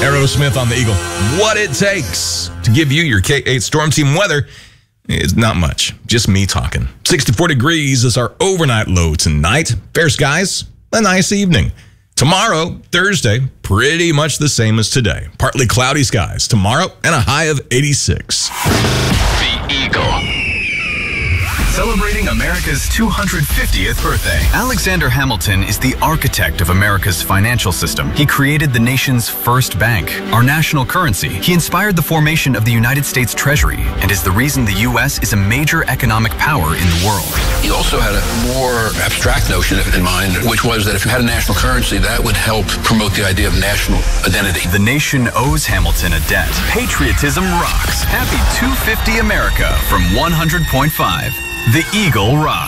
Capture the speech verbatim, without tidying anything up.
Aerosmith on the Eagle. What it takes to give you your K eight Storm Team weather is not much. Just me talking. sixty-four degrees is our overnight low tonight. Fair skies, a nice evening. Tomorrow, Thursday, pretty much the same as today. Partly cloudy skies tomorrow and a high of eighty-six. The Eagle. Celebrating America's two hundred fiftieth birthday. Alexander Hamilton is the architect of America's financial system. He created the nation's first bank, our national currency. He inspired the formation of the United States Treasury and is the reason the U S is a major economic power in the world. He also had a more abstract notion in mind, which was that if you had a national currency, that would help promote the idea of national identity. The nation owes Hamilton a debt. Patriotism rocks. Happy two hundred fifty America from one hundred point five. The Eagle rocks.